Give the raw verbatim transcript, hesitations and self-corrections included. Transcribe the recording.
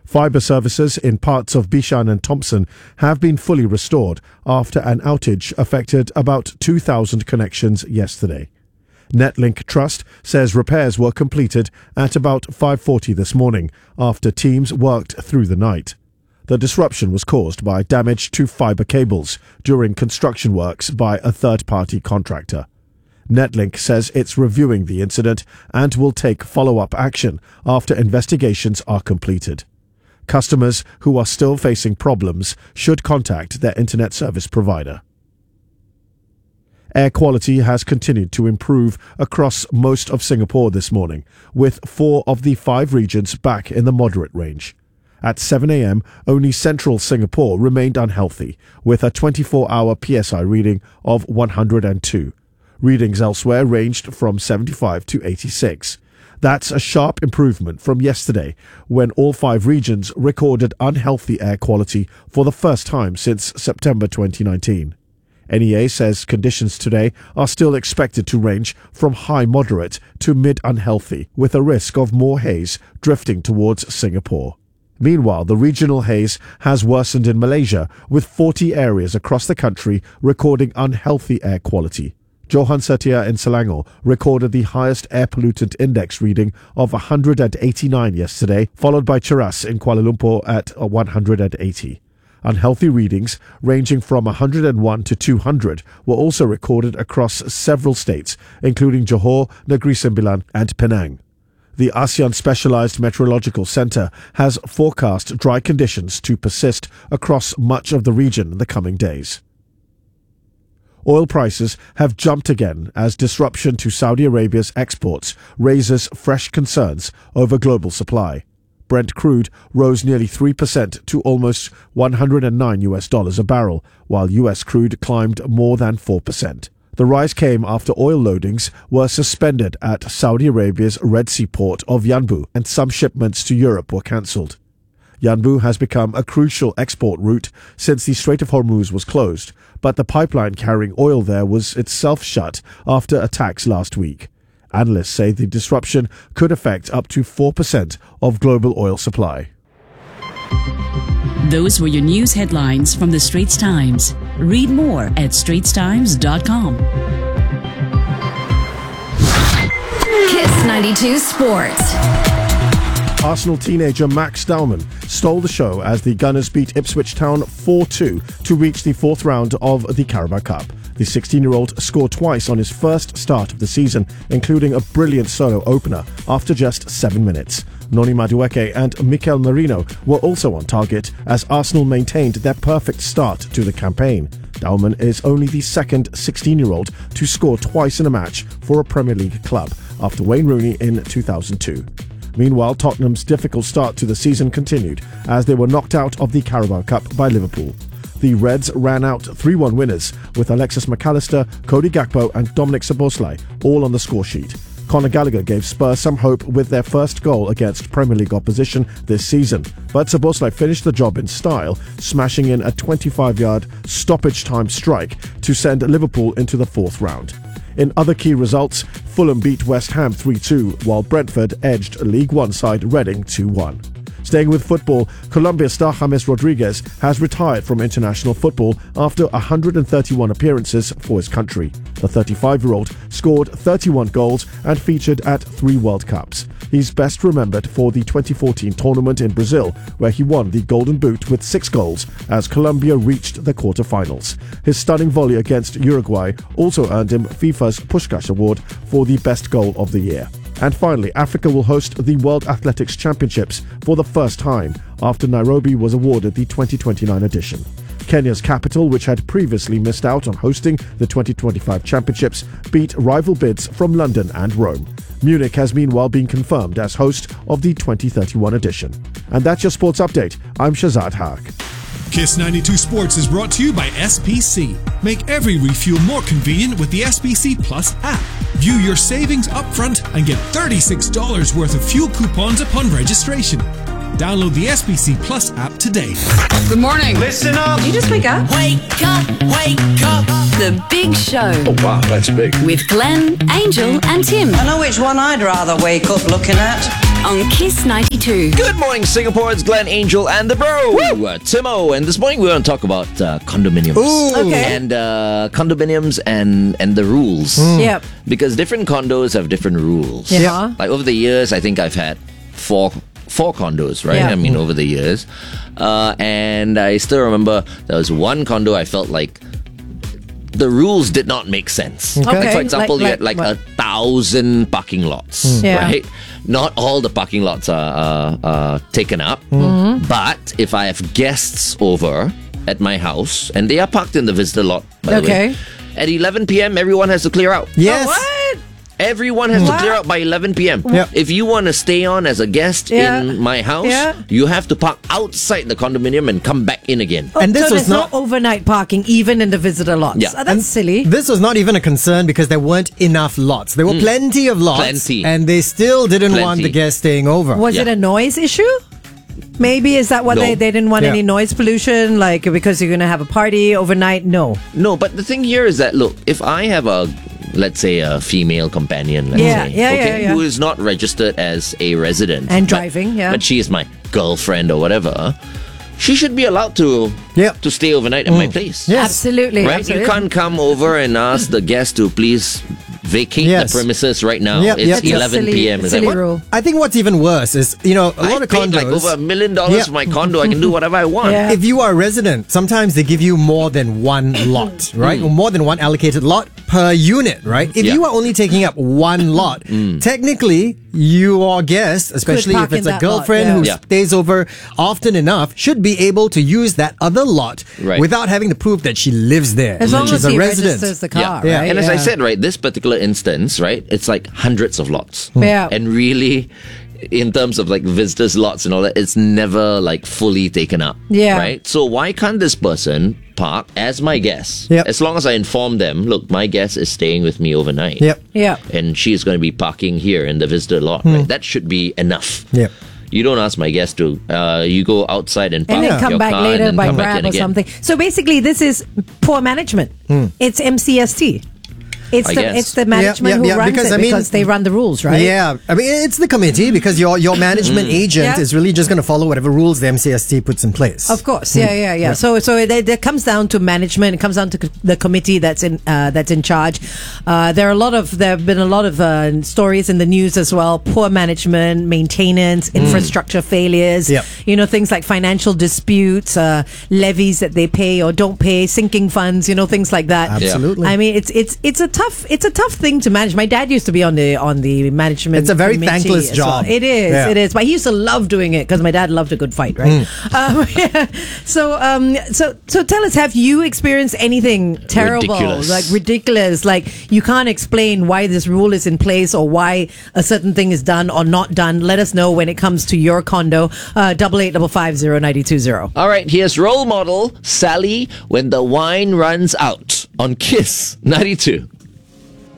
Fibre services in parts of Bishan and Thompson have been fully restored after an outage affected about two thousand connections yesterday. Netlink Trust says repairs were completed at about five forty this morning after teams worked through the night. The disruption was caused by damage to fibre cables during construction works by a third-party contractor. Netlink says it's reviewing the incident and will take follow-up action after investigations are completed. Customers who are still facing problems should contact their internet service provider. Air quality has continued to improve across most of Singapore this morning, with four of the five regions back in the moderate range. At seven a.m, only central Singapore remained unhealthy, with a twenty-four hour P S I reading of one hundred two. Readings elsewhere ranged from seventy-five to eighty-six. That's a sharp improvement from yesterday, when all five regions recorded unhealthy air quality for the first time since September twenty nineteen. N E A says conditions today are still expected to range from high moderate to mid unhealthy, with a risk of more haze drifting towards Singapore. Meanwhile, the regional haze has worsened in Malaysia, with forty areas across the country recording unhealthy air quality. Johan Setia in Selangor recorded the highest air pollutant index reading of one hundred eighty-nine yesterday, followed by Cheras in Kuala Lumpur at one hundred eighty. Unhealthy readings ranging from one hundred one to two hundred were also recorded across several states, including Johor, Negeri Sembilan and Penang. The ASEAN Specialized Meteorological Center has forecast dry conditions to persist across much of the region in the coming days. Oil prices have jumped again as disruption to Saudi Arabia's exports raises fresh concerns over global supply. Brent crude rose nearly three percent to almost one hundred nine U S dollars a barrel, while U S crude climbed more than four percent. The rise came after oil loadings were suspended at Saudi Arabia's Red Sea port of Yanbu, and some shipments to Europe were cancelled. Yanbu has become a crucial export route since the Strait of Hormuz was closed, but the pipeline carrying oil there was itself shut after attacks last week. Analysts say the disruption could affect up to four percent of global oil supply. Those were your news headlines from the Straits Times. Read more at straits times dot com. Kiss ninety-two Sports. Arsenal teenager Max Dowman stole the show as the Gunners beat Ipswich Town four two to reach the fourth round of the Carabao Cup. The sixteen-year-old scored twice on his first start of the season, including a brilliant solo opener after just seven minutes. Noni Madueke and Mikel Merino were also on target as Arsenal maintained their perfect start to the campaign. Dowman is only the second sixteen-year-old to score twice in a match for a Premier League club, after Wayne Rooney in two thousand two. Meanwhile, Tottenham's difficult start to the season continued as they were knocked out of the Carabao Cup by Liverpool. The Reds ran out three one winners with Alexis McAllister, Cody Gakpo and Dominic Szoboszlai all on the scoresheet. Conor Gallagher gave Spurs some hope with their first goal against Premier League opposition this season, but Szoboszlai finished the job in style, smashing in a twenty-five-yard stoppage-time strike to send Liverpool into the fourth round. In other key results, Fulham beat West Ham three two, while Brentford edged League One side Reading two one. Staying with football, Colombia star James Rodriguez has retired from international football after one hundred thirty-one appearances for his country. The thirty-five-year-old scored thirty-one goals and featured at three World Cups. He's best remembered for the twenty fourteen tournament in Brazil, where he won the Golden Boot with six goals as Colombia reached the quarter-finals. His stunning volley against Uruguay also earned him FIFA's Puskás Award for the best goal of the year. And finally, Africa will host the World Athletics Championships for the first time after Nairobi was awarded the twenty twenty-nine edition. Kenya's capital, which had previously missed out on hosting the twenty twenty-five championships, beat rival bids from London and Rome. Munich has meanwhile been confirmed as host of the twenty thirty-one edition. And that's your sports update. I'm Shazad Haq. Kiss ninety-two Sports is brought to you by S P C. Make every refuel more convenient with the S P C Plus app. View your savings upfront and get thirty-six dollars worth of fuel coupons upon registration. Download the S P C Plus app today. Good morning. Listen up. Did you just wake up? Wake up, wake up. The Big Show. Oh, wow, that's big. With Glenn, Angel and Tim. I know which one I'd rather wake up looking at. on Kiss ninety-two. Good morning, Singapore. It's Glenn, Angel, and the bro, uh, Timo. And this morning we're going to talk about uh, condominiums. Ooh. Okay. And uh, condominiums and, and the rules. Yep. Because different condos have different rules. Yeah. Like over the years, I think I've had four four condos, right? Yeah. I mean, over the years. Uh, and I still remember there was one condo I felt like the rules did not make sense. Okay. For example, Like- you had like like what? a thousand parking lots, Yeah. right? Not all the parking lots are, uh, uh, taken up, Mm-hmm. but if I have guests over at my house and they are parked in the visitor lot, by the Okay. way, at eleven p.m. everyone has to clear out. Oh, Yes. what? Everyone has What? to clear out by eleven p.m. Yep. If you want to stay on as a guest Yeah. in my house, Yeah. you have to park outside the condominium and come back in again. Oh, And this so was there's not- no overnight parking even in the visitor lots. Yeah. Oh, that's silly. This was not even a concern because there weren't enough lots. There were plenty of lots. Plenty. And they still didn't want Plenty. the guests staying over. Was Yeah. it a noise issue? Maybe is that what No. they they didn't want Yeah. any noise pollution, like because you're gonna have a party overnight? No. No, but the thing here is that, look, if I have a, let's say, a female companion, let's Yeah, say, yeah, okay, yeah, yeah. who is not registered as a resident And but- driving, yeah. but she is my girlfriend or whatever, she should be allowed to Yep. to stay overnight at my place. Yes. Absolutely. Right? absolutely. You can't come over and ask the guest to please vacate Yes. the premises right now. Yep, it's yep, That's a eleven silly- p.m. It's silly like, what? rule. I think what's even worse is, you know, a lot I of paid condos. like over a million dollars Yeah. for my condo. I can do whatever I want. Yeah. If you are a resident, sometimes they give you more than one lot, right? Or more than one allocated lot per unit, right? If Yeah. you are only taking up one lot, technically your guest, especially park if it's in a that girlfriend lot, who yeah. Yeah. stays over often enough, should be able to use that other lot Right. without having to prove that she lives there. As long She's as a he resident. registers the car, Yeah. Yeah. right? And as I Yeah. said, right, this particular instance, right, it's like hundreds of lots. Yeah. And really, in terms of like visitors lots and all that, it's never like fully taken up. Yeah. Right? So why can't this person park as my guest? Yep. As long as I inform them, look, my guest is staying with me overnight. Yep. Yeah. And she's going to be parking here in the visitor lot. Hmm. Right? That should be enough. Yep. You don't ask my guest to, uh, you go outside and park And then your come back car and later then by come back Grab in or again. something. So basically, this is poor management. It's M C S T. It's I the guess. it's the management Yeah, yeah, who yeah, runs because, it I mean- because they run the rules, right? Yeah, I mean it's the committee because your your management agent Yeah. is really just going to follow whatever rules the M C S T puts in place. Of course, yeah, yeah, yeah. So, so it, it comes down to management. It comes down to c- the committee that's in uh, that's in charge. Uh, there are a lot of there have been a lot of uh, stories in the news as well. Poor management, maintenance, infrastructure failures. Yep. You know, things like financial disputes, uh, levies that they pay or don't pay, sinking funds. You know, things like that. Absolutely. I mean, it's it's it's a tough it's a tough thing to manage. My dad used to be on the on the management. It's a very committee thankless as well. job. It is. Yeah. It is. But he used to love doing it because my dad loved a good fight, right? Um, yeah. So, um, so, so tell us, have you experienced anything terrible, Ridiculous. like ridiculous, like you can't explain why this rule is in place or why a certain thing is done or not done? Let us know when it comes to your condo. Uh, double eight double five zero ninety two zero. All right, here's role model Sally when the wine runs out on Kiss ninety-two.